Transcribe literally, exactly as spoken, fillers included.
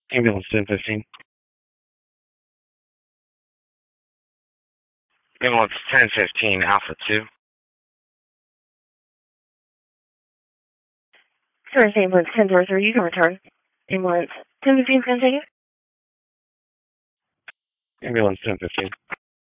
Ambulance ten fifteen. Ambulance ten fifteen, Alpha two. First ambulance ten four three, you can return. Ambulance ten fifteen, can I take it? Ambulance ten fifteen.